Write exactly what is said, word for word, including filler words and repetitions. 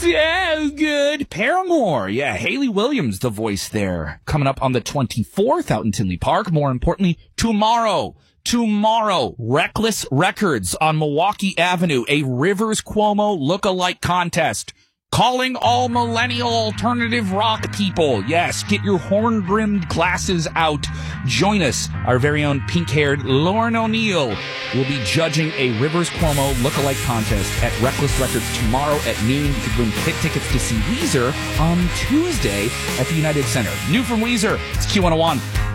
Yeah, good. Paramore. Yeah, Haley Williams, the voice there. Coming up on the twenty-fourth out in Tinley Park. More importantly, tomorrow. Tomorrow, Reckless Records on Milwaukee Avenue, a Rivers Cuomo look-alike contest. Calling all millennial alternative rock people. Yes, get your horn-brimmed glasses out. Join us. Our very own pink-haired Lauren O'Neill will be judging a Rivers Cuomo look-alike contest at Reckless Records tomorrow at noon. You could win pit tickets to see Weezer on Tuesday at the United Center. New from Weezer, it's Q one oh one.